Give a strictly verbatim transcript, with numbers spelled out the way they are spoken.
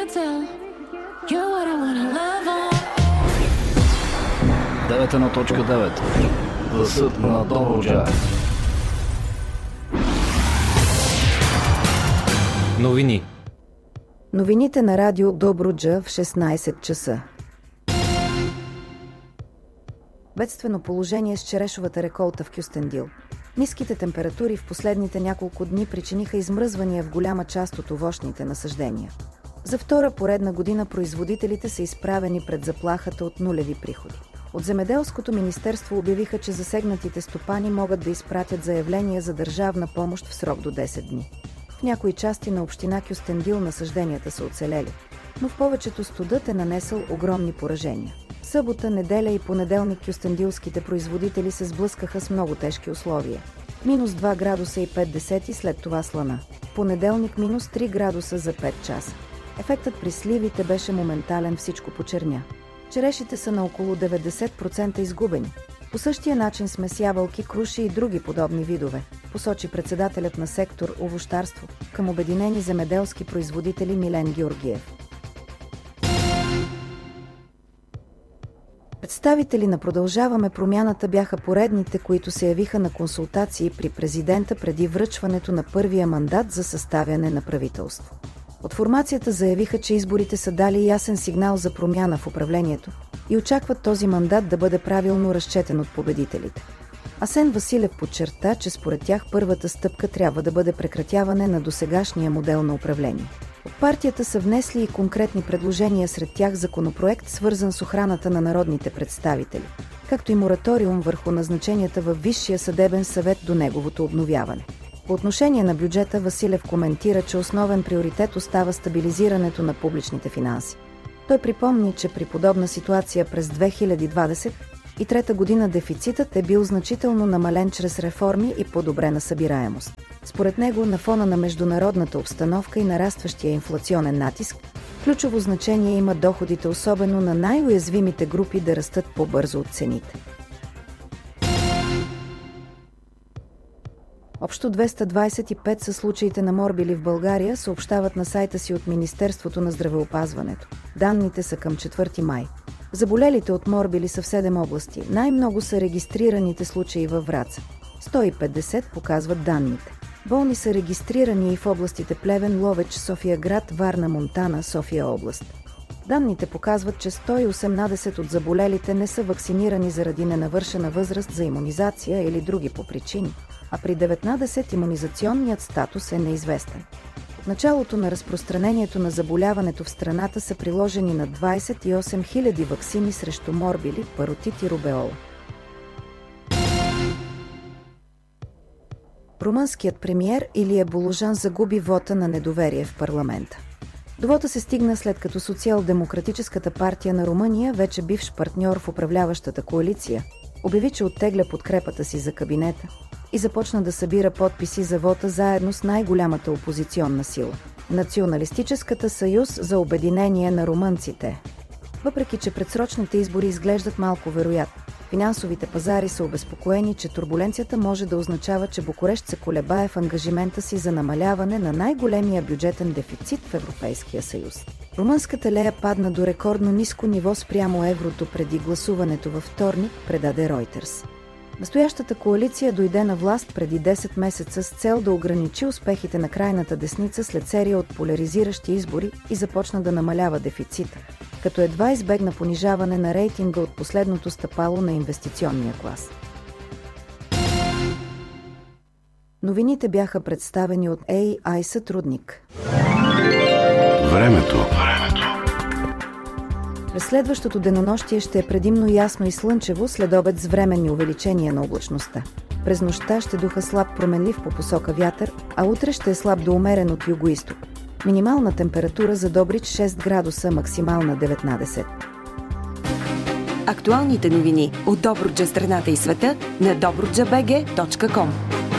девет едно точка девет. Гласът на Добруджа. Новини. Новините на радио Добруджа в шестнайсет часа. Бедствено положение с черешовата реколта в Кюстендил. Ниските температури в последните няколко дни причиниха измръзвания в голяма част от овощните насаждения. За втора поредна година производителите са изправени пред заплахата от нулеви приходи. От Земеделското министерство обявиха, че засегнатите стопани могат да изпратят заявления за държавна помощ в срок до десет дни. В някои части на община Кюстендил насажденията са оцелели, но в повечето студът е нанесъл огромни поражения. Събота, неделя и понеделник кюстендилските производители се сблъскаха с много тежки условия. Минус два градуса и пет десети, след това слана. Понеделник минус три градуса за пет часа. Ефектът при сливите беше моментален, всичко почерня. Черешите са на около деветдесет процента изгубени. По същия начин сме с ябълки, круши и други подобни видове, посочи председателят на сектор овощарство към Обединени земеделски производители Милен Георгиев. Представители на Продължаваме промяната бяха поредните, които се явиха на консултации при президента преди връчването на първия мандат за съставяне на правителство. От формацията заявиха, че изборите са дали ясен сигнал за промяна в управлението и очакват този мандат да бъде правилно разчетен от победителите. Асен Василев подчерта, че според тях първата стъпка трябва да бъде прекратяване на досегашния модел на управление. От партията са внесли и конкретни предложения, сред тях законопроект, свързан с охраната на народните представители, както и мораториум върху назначенията във Висшия съдебен съвет до неговото обновяване. По отношение на бюджета Василев коментира, че основен приоритет остава стабилизирането на публичните финанси. Той припомни, че при подобна ситуация през две хиляди двадесет и трета година дефицитът е бил значително намален чрез реформи и подобрена събираемост. Според него, на фона на международната обстановка и нарастващия инфлационен натиск, ключово значение има доходите, особено на най-уязвимите групи, да растат по-бързо от цените. Общо двеста двадесет и пет са случаите на морбили в България, съобщават на сайта си от Министерството на здравеопазването. Данните са към четвърти май. Заболелите от морбили са в седем области. Най-много са регистрираните случаи във Враца. сто и петдесет показват данните. Болни са регистрирани и в областите Плевен, Ловеч, София-град, Варна, Монтана, София област. Данните показват, че сто и осемнадесет от заболелите не са вакцинирани заради ненавършена възраст за имунизация или други по причини, а при деветнадесет имунизационният статус е неизвестен. От началото на разпространението на заболяването в страната са приложени на двадесет и осем хиляди ваксини срещу морбили, паротит и рубеола. Румънският премиер Илия Боложан загуби вота на недоверие в парламента. До вота се стигна след като Социал-демократическата партия на Румъния, вече бивш партньор в управляващата коалиция, обяви, че оттегля подкрепата си за кабинета и започна да събира подписи за вота заедно с най-голямата опозиционна сила – Националистическата съюз за обединение на румънците. Въпреки че предсрочните избори изглеждат малко вероятно, финансовите пазари са обезпокоени, че турбуленцията може да означава, че Букурещ се колебае в ангажимента си за намаляване на най-големия бюджетен дефицит в Европейския съюз. Румънската лея падна до рекордно ниско ниво спрямо еврото преди гласуването във вторник, предаде Reuters. Настоящата коалиция дойде на власт преди десет месеца с цел да ограничи успехите на крайната десница след серия от поляризиращи избори и започна да намалява дефицита, като едва избегна понижаване на рейтинга от последното стъпало на инвестиционния клас. Новините бяха представени от Ей Ай сътрудник. Времето. През следващото денонощие ще е предимно ясно и слънчево, след обед с временни увеличения на облачността. През нощта ще духа слаб променлив по посока вятър, а утре ще е слаб до умерен от югоизток. Минимална температура за Добрич шест градуса, максимална деветнадесет. Актуалните новини от Добруджа, страната и света на добруджа точка би джи точка ком.